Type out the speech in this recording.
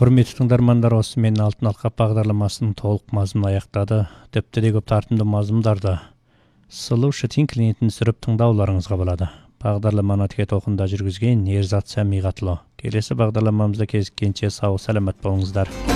Құрметті тыңдармандар, осымен Алтын Алқап бағдарламасының толық мазмұны аяқтады. Тіпті де көп тартымды мазмұндарды Solution клиентін сүріп тыңдауларыңызға болады. Бағдарламаны тіке толқында жүргізген Ерзат Сәмиғатұлы. Келесі бағдарламамызда кездескенше сау саламат болыңыздар.